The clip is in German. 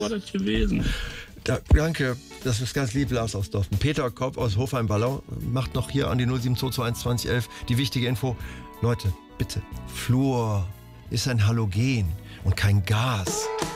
war das gewesen? Danke, das ist ganz lieb, Lars aus Dorfen. Peter Kopp aus Hofheim-Ballau macht noch hier an die 07221 2011 die wichtige Info. Leute, bitte, Fluor ist ein Halogen und kein Gas.